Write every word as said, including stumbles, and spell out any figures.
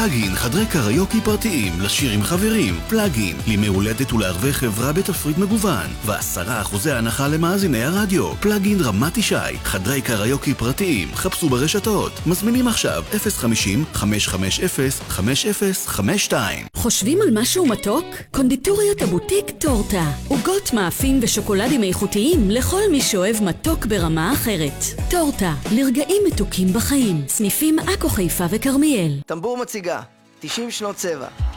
פלאגין, חדרי קריוקי פרטיים, לשיר עם חברים. פלאגין, לימי הולדת ולערבי חברה בתפריט מגוון. ועשרה אחוזי הנחה למאזיני הרדיו. פלאגין רמת ישי, חדרי קריוקי פרטיים. חפשו ברשתות. מזמינים עכשיו אפס חמישים חמש חמש אפס חמש אפס חמש שתיים. חושבים על משהו מתוק? קונדיטוריות הבוטיק טורטה. עוגות מאפים ושוקולדים איכותיים לכל מי שאוהב מתוק ברמה אחרת. טורטה, לרגעים מתוקים בחיים. סניפים עכו חיפה וכרמיאל. טמבור מציגה, תשעים שנות צבע.